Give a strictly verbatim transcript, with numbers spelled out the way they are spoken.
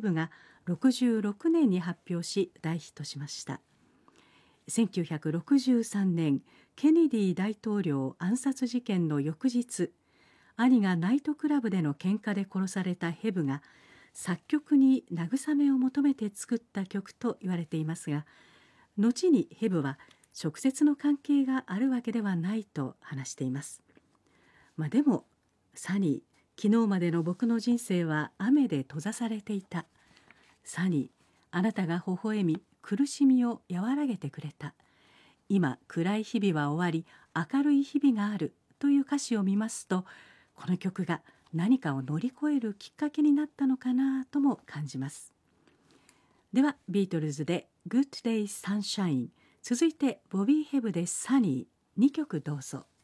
ブがろくじゅうろくねんに発表し大ヒットしました。せんきゅうひゃくろくじゅうさんねん、ケネディ大統領暗殺事件の翌日、兄がナイトクラブでの喧嘩で殺されたヘブが作曲に慰めを求めて作った曲と言われていますが、後にヘブは直接の関係があるわけではないと話しています。まあ、でもサニー、昨日までの僕の人生は雨で閉ざされていた。サニー、あなたが微笑み苦しみを和らげてくれた。今暗い日々は終わり明るい日々があるという歌詞を見ますと、この曲が何かを乗り越えるきっかけになったのかなとも感じます。ではビートルズで Good Day Sunshine、 続いてボビー・ヘブでサニー、にきょくどうぞ。